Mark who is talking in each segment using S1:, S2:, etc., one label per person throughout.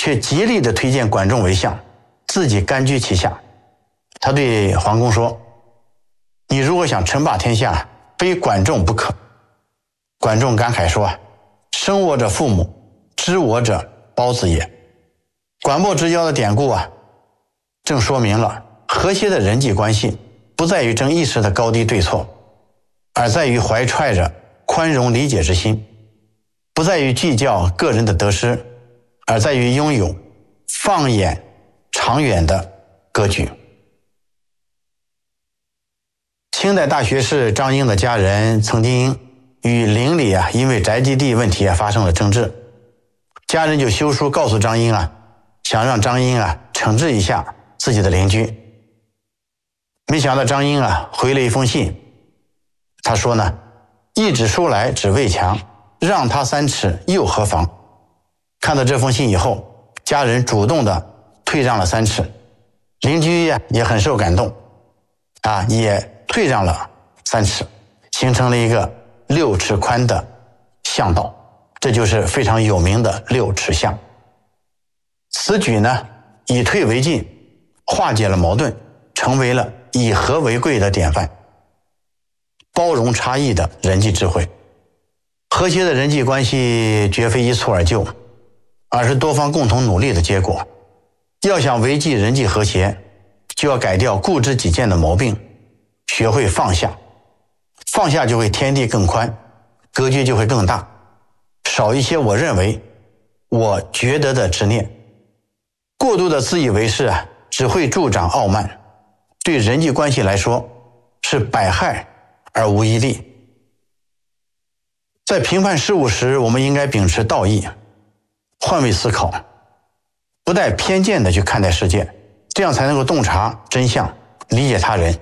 S1: 却极力地推荐管仲为相，自己甘居其下。他对桓公说：你如果想称霸天下，非管仲不可。管仲感慨说：生我者父母，知我者包子也。管墨之交的典故正说明了和谐的人际关系不在于争一时的高低对错，而在于怀揣着宽容理解之心；不在于计较个人的得失，而在于拥有放眼长远的格局。清代大学士张英的家人曾经与邻里因为宅基地问题发生了争执，家人就修书告诉张英想让张英惩治一下自己的邻居。没想到张英回了一封信，他说一纸书来只为强，让他3尺又何妨。看到这封信以后，家人主动的退让了3尺，邻居也很受感动也退让了3尺，形成了一个6尺宽的巷道，这就是非常有名的6尺巷。此举以退为进，化解了矛盾，成为了以和为贵的典范。包容差异的人际智慧，和谐的人际关系绝非一蹴而就，而是多方共同努力的结果。要想维系人际和谐，就要改掉固执己见的毛病，学会放下。放下就会天地更宽，格局就会更大，少一些我认为我觉得的执念。过度的自以为是只会助长傲慢，对人际关系来说是百害而无一利。在评判事物时，我们应该秉持道义，换位思考，不带偏见的去看待世界，这样才能够洞察真相，理解他人。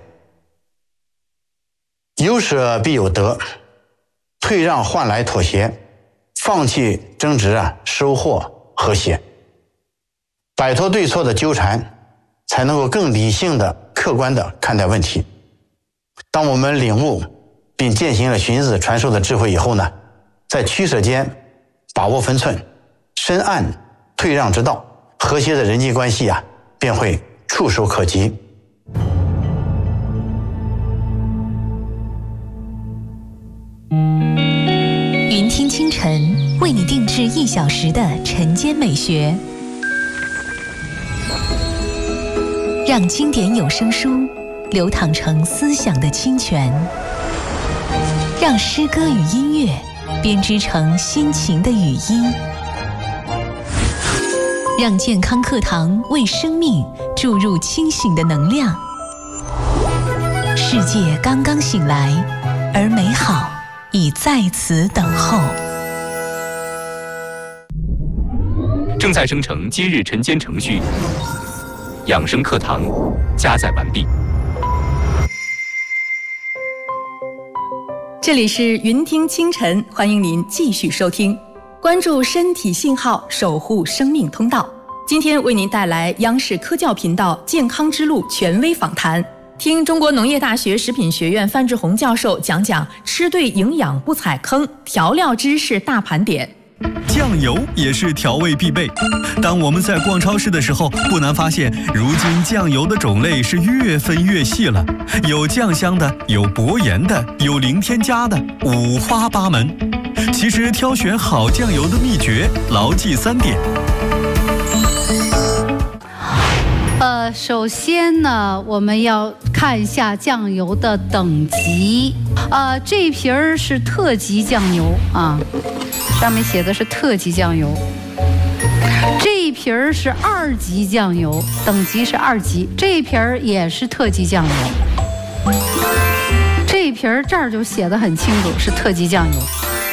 S1: 有舍必有得，退让换来妥协，放弃争执收获和谐。摆脱对错的纠缠，才能够更理性的客观的看待问题。当我们领悟并践行了荀子传授的智慧以后在取舍间把握分寸，深谙退让之道，和谐的人际关系便会触手可及。
S2: 云听清晨为你定制1小时的晨间美学，让经典有声书流淌成思想的清泉，让诗歌与音乐编织成心情的语音，让健康课堂为生命注入清醒的能量。世界刚刚醒来，而美好已在此等候。
S3: 正在生成今日晨间程序，养生课堂加载完毕。
S4: 这里是云听清晨，欢迎您继续收听，关注身体信号，守护生命通道。今天为您带来央视科教频道健康之路权威访谈，听中国农业大学食品学院范志红教授讲讲吃对营养不踩坑，调料知识大盘点。
S5: 酱油也是调味必备。当我们在逛超市的时候，不难发现，如今酱油的种类是越分越细了，有酱香的，有薄盐的，有零添加的，五花八门。其实挑选好酱油的秘诀，牢记3点。
S6: 首先呢，我们要看一下酱油的等级。这瓶儿是特级酱油上面写的是特级酱油。这一瓶儿是2级酱油，等级是2级。这一瓶儿也是特级酱油。这一瓶儿这儿就写得很清楚，是特级酱油。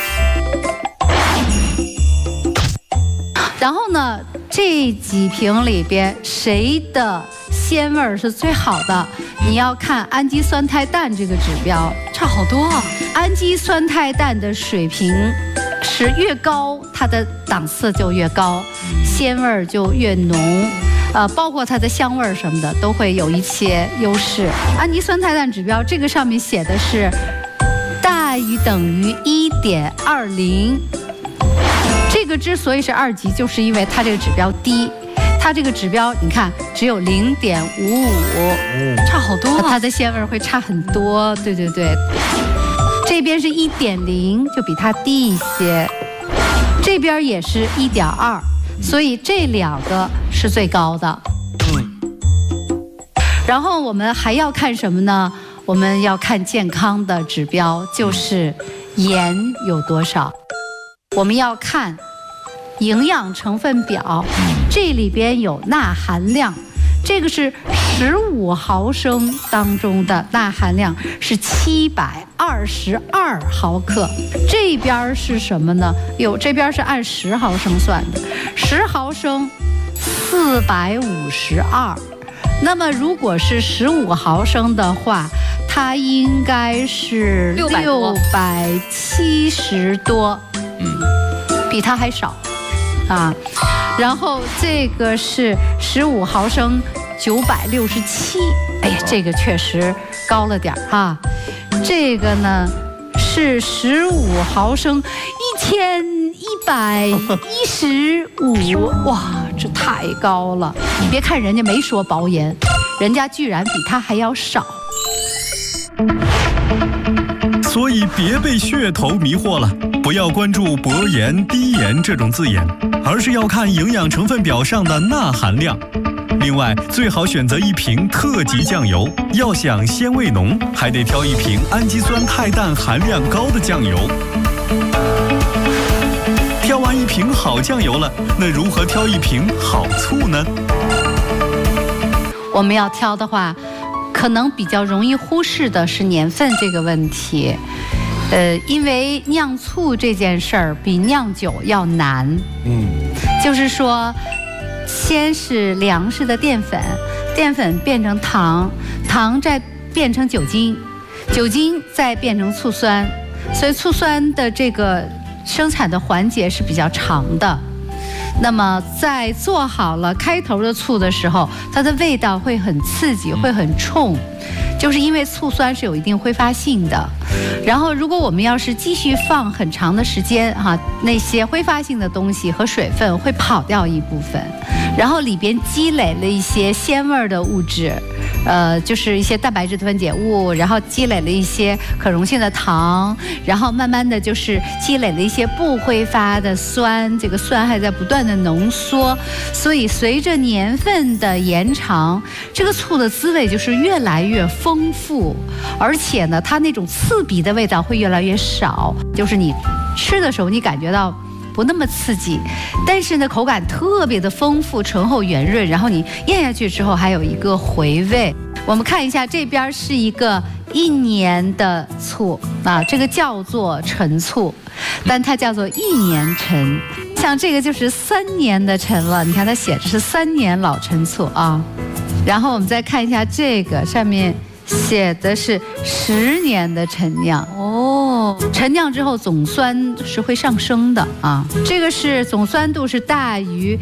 S6: 然后呢，这几瓶里边谁的鲜味是最好的？你要看氨基酸肽氮这个指标，差好多氨基酸肽氮的水平是越高，它的档次就越高，鲜味就越浓，包括它的香味什么的都会有一些优势。氨基酸肽氮指标这个上面写的是大于等于1.20。这个个之所以是2级，就是因为它这个指标低。它这个指标你看只有0.55，
S4: 差好多
S6: 它的鲜味会差很多。对对对，这边是1.0，就比它低一些，这边也是1.2，所以这2个是最高的。然后我们还要看什么呢？我们要看健康的指标，就是盐有多少。我们要看营养成分表，这里边有钠含量，这个是15毫升当中的钠含量是722毫克。这边是什么呢？这边是按10毫升算的，10毫升452。那么如果是15毫升的话，它应该是670多，比它还少啊。然后这个是15毫升967，哎呀，这个确实高了点哈。这个呢是15毫升1115，哇，这太高了！你别看人家没说薄盐，人家居然比它还要少。
S5: 所以别被噱头迷惑了，不要关注薄盐、低盐这种字眼，而是要看营养成分表上的钠含量。另外，最好选择一瓶特级酱油，要想鲜味浓，还得挑一瓶氨基酸肽氮含量高的酱油。挑完一瓶好酱油了，那如何挑一瓶好醋呢？
S6: 我们要挑的话，可能比较容易忽视的是年份这个问题。因为酿醋这件事儿比酿酒要难。就是说，先是粮食的淀粉，淀粉变成糖，糖再变成酒精，酒精再变成醋酸，所以醋酸的这个生产的环节是比较长的。那么在做好了开头的醋的时候，它的味道会很刺激，会很冲，就是因为醋酸是有一定挥发性的。然后如果我们要是继续放很长的时间那些挥发性的东西和水分会跑掉一部分，然后里边积累了一些鲜味的物质，就是一些蛋白质的分解物，然后积累了一些可溶性的糖，然后慢慢的就是积累了一些不挥发的酸，这个酸还在不断的浓缩，所以随着年份的延长，这个醋的滋味就是越来越丰富，而且呢，它那种刺鼻的味道会越来越少，就是你吃的时候你感觉到不那么刺激，但是呢口感特别的丰富，醇厚圆润，然后你咽下去之后还有一个回味。我们看一下这边是一个1年的醋这个叫做陈醋，但它叫做1年陈。像这个就是3年的陈了，你看它写着是3年老陈醋啊。然后我们再看一下这个上面写的是10年的陈酿陈酿之后总酸是会上升的啊。这个是总酸度是大于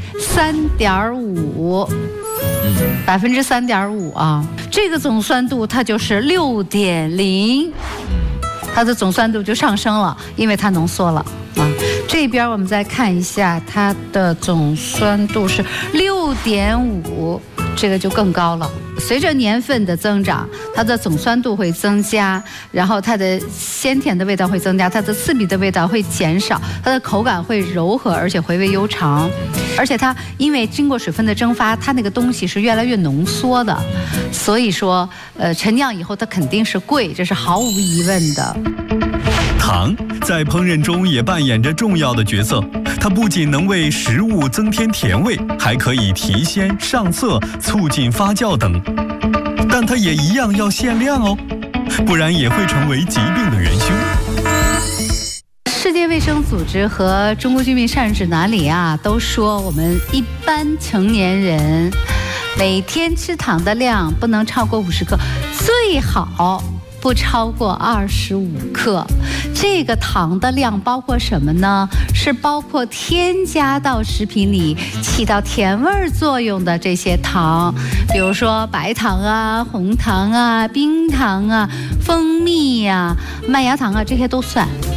S6: 3.5%，3.5%啊。这个总酸度它就是6.0，它的总酸度就上升了，因为它浓缩了啊。这边我们再看一下，它的总酸度是6.5，这个就更高了。随着年份的增长，它的总酸度会增加，然后它的鲜甜的味道会增加，它的刺鼻的味道会减少，它的口感会柔和，而且回味悠长。而且它因为经过水分的蒸发，它那个东西是越来越浓缩的，所以说陈酿以后它肯定是贵，这是毫无疑问的。
S5: 糖在烹饪中也扮演着重要的角色，它不仅能为食物增添甜味，还可以提鲜、上色、促进发酵等。但它也一样要限量哦，不然也会成为疾病的元凶。
S6: 世界卫生组织和中国居民膳食指南里都说，我们一般成年人每天吃糖的量不能超过50克，最好不超过25克。这个糖的量包括什么呢？是包括添加到食品里起到甜味作用的这些糖，比如说白糖红糖冰糖蜂蜜麦芽糖这些都算。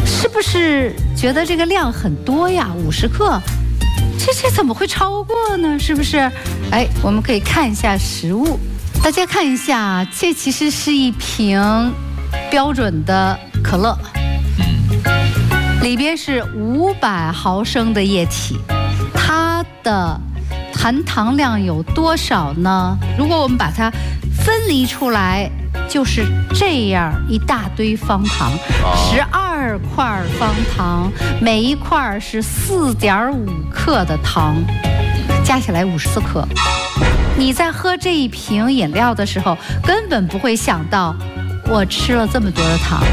S6: 是不是觉得这个量很多呀？50克，这怎么会超过呢？是不是？哎，我们可以看一下实物，大家看一下，这其实是一瓶标准的可乐，里边是500毫升的液体，它的含糖量有多少呢？如果我们把它分离出来，就是这样一大堆方糖，12块方糖，每一块是4.5克的糖，加起来54克。你在喝这一瓶饮料的时候，根本不会想到我吃了这么多的糖。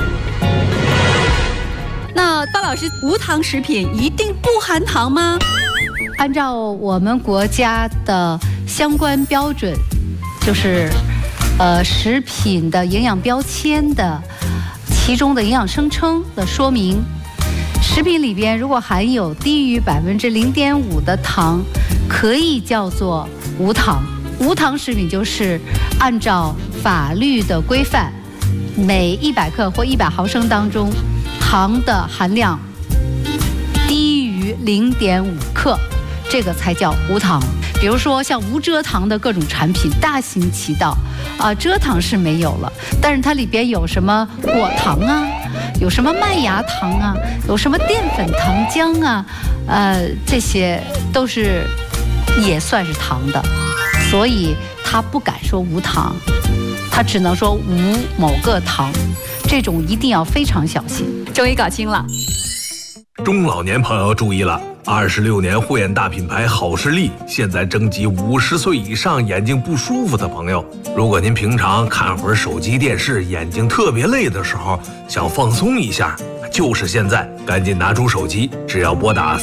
S7: 那巴老师，无糖食品一定不含糖吗？
S6: 按照我们国家的相关标准，就是食品的营养标签的其中的营养声称的说明，食品里边如果含有低于0.5%的糖，可以叫做无糖。无糖食品就是按照法律的规范，每100克或100毫升当中，糖的含量低于0.5克，这个才叫无糖。比如说像无蔗糖的各种产品大行其道蔗糖是没有了，但是它里边有什么果糖啊，有什么麦芽糖啊，有什么淀粉糖浆啊，这些都是也算是糖的，所以他不敢说无糖，他只能说无某个糖，这种一定要非常小心。
S7: 终于搞清了。
S8: 中老年朋友注意了，26年护眼大品牌好视力现在征集50岁以上眼睛不舒服的朋友。如果您平常看会儿手机电视，眼睛特别累的时候，想放松一下，就是现在，赶紧拿出手机，只要拨打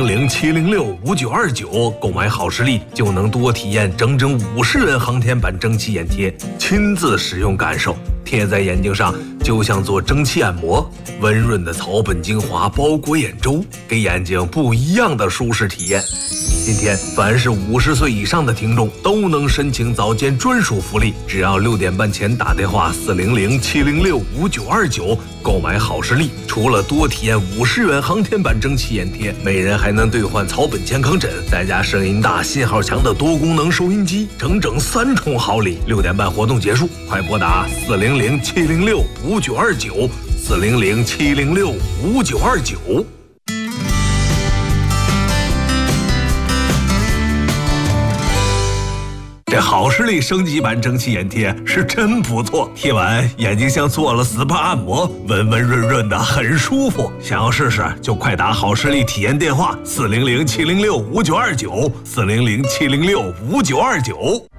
S8: 400-706-5929购买好视力，就能多体验整整50元航天版蒸汽眼贴，亲自使用感受。贴在眼睛上就像做蒸汽按摩，温润的草本精华包裹眼周，给眼睛不一样的舒适体验。今天凡是50岁以上的听众都能申请早间专属福利，只要6点半前打电话400-706-5929购买好视力，除了多体验50元航天版蒸汽眼贴，每人还能兑换草本健康枕，再加声音大信号强的多功能收音机，整整3重好礼。6点半活动结束，快拨打400-706-5929 400-706-5929。这好视力升级版蒸汽眼贴是真不错，贴完眼睛像做了 SPA 按摩，温温润润的，很舒服。想要试试就快打好视力体验电话400-706-5929 400-706-5929。